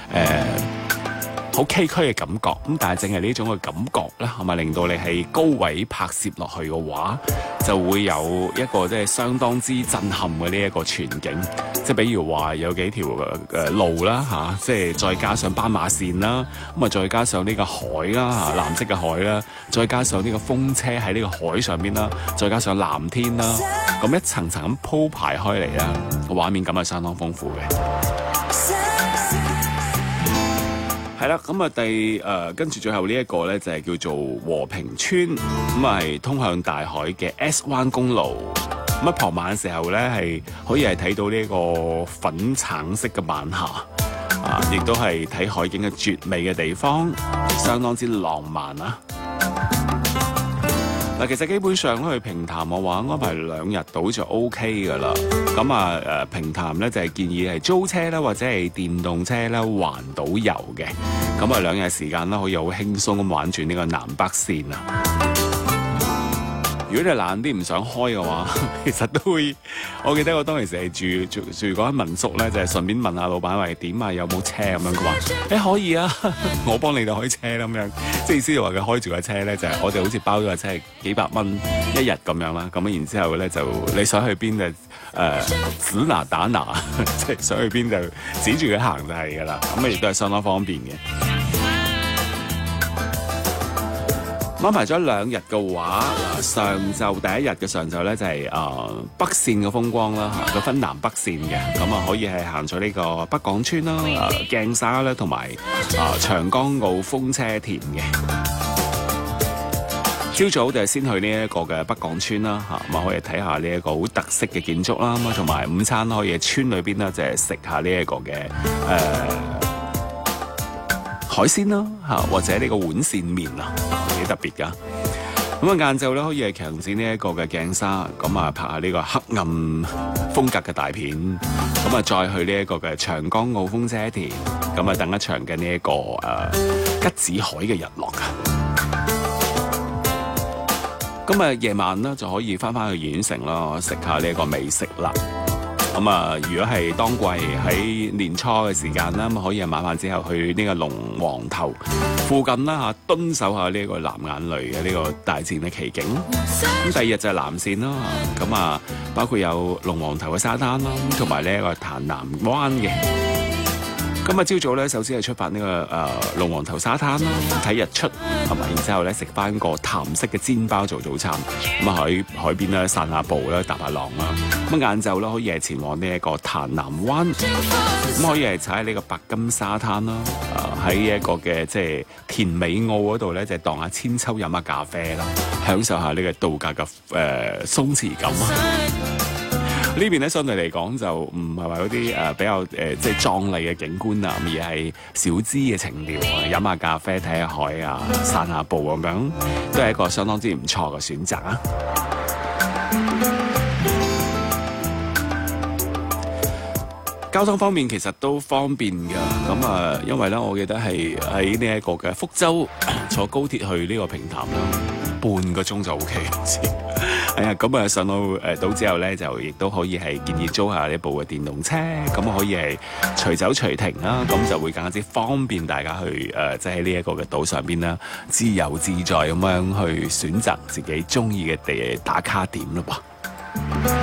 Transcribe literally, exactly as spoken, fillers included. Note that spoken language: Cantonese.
呃好崎嶇嘅感覺，咁但係正係呢種嘅感覺咧，係咪令到你係高位拍攝落去嘅話，就會有一個即係相當之震撼嘅呢一個全景。即係比如話有幾條誒路啦嚇、啊，即係再加上斑馬線啦，咁啊再加上呢個海啦嚇、啊，藍色嘅海啦，再加上呢個風車喺呢個海上邊啦，再加上藍天啦，咁一層層咁鋪排開嚟啦，個畫面感係相當豐富嘅。係啦，咁啊第誒跟住最後呢一個咧就係叫做和平村，咁啊係通向大海嘅 S 灣公路。咁啊傍晚嘅時候咧係可以係睇到呢一個粉橙色嘅晚霞，啊，亦都係睇海景嘅絕美嘅地方，相當之浪漫啊！嗱，其實基本上去平潭嘅話，安排兩日到就 O K 噶啦。咁啊，誒平潭咧就係建議係租車啦，或者係電動車啦，環島遊嘅。咁啊，兩日時間啦，可以好輕鬆咁玩轉呢個南北線啊。如果你懶啲唔想開嘅話，其實都會。我記得我當其時係住住住嗰間民宿咧，就係、是、順便問下老闆話點啊，有冇車咁樣。佢話誒可以啊，我幫你哋開車啦咁樣。即係意思就話佢開住架車咧，就係、是、我哋好似包咗架車係幾百蚊一日咁樣啦。咁然之後咧就你想去邊就誒指拿打拿，即係想去邊就指住佢行就係㗎啦。咁啊亦都係相當方便嘅。安排咗兩日嘅話，上晝第一日嘅上晝咧就係、是、誒、呃、北線嘅風光啦，佢分南北線嘅，咁啊可以係行咗呢個北港村啦、誒、呃、鏡沙啦，同埋誒長江澳風車田嘅。朝早就係先去呢一個嘅北港村啦，嚇咁啊可以睇下呢一個好特色嘅建築啦，咁啊同埋午餐可以喺村裏邊咧就係食下呢一個嘅誒。呃海鮮啦嚇，或者呢個碗線麵啊，幾特別噶。咁啊晏晝咧可以係強展呢一個嘅鏡沙，咁啊拍下呢個黑暗風格嘅大片，咁啊再去呢一個嘅長江澳風車田，咁啊等一場嘅呢一個誒、呃、吉子海嘅日落啊。咁啊夜晚咧就可以翻返去縣城啦，食下呢一個美食啦。咁啊，如果係當季喺年初嘅時間啦，咁可以係晚飯之後去呢個龍王頭附近啦嚇，蹲守下呢個藍眼淚嘅呢個大自然嘅奇景。咁第二日就係南線啦，咁啊包括有龍王頭嘅沙灘啦，同埋呢一個潭南灣嘅。今日朝早咧，首先係出發呢、這個誒、呃、龍王頭沙灘啦，睇日出，係咪？然之後咧食翻個譚式嘅煎包做早餐，咁啊喺海邊咧散下步啦，踏下浪啦。咁晏晝咧可以係前往呢一個潭南灣，咁可以係踩喺呢個白金沙灘啦。誒喺一個嘅即係田尾澳嗰度咧，就蕩下千秋飲下咖啡啦，享受下呢個度假嘅誒鬆弛感啊！呢邊咧相對嚟講就唔係話嗰啲誒比較誒、呃、即係壯麗嘅景觀啊，而係小資嘅情調啊，飲下咖啡睇下海啊，散下步咁樣，都係一個相當之唔錯嘅選擇啊！交通方面其實都方便㗎，咁啊，因為咧我記得係喺呢一個嘅福州坐高鐵去呢個平潭啦，半個鐘就 O K 先。係啊，咁啊上到誒島之後咧，就亦都可以係建議租下呢部嘅電動車，咁可以係隨走隨停啦，咁就會更加之方便大家去誒，即係呢一個嘅島上邊啦，自由自在咁樣去選擇自己中意嘅地打卡點咯噃。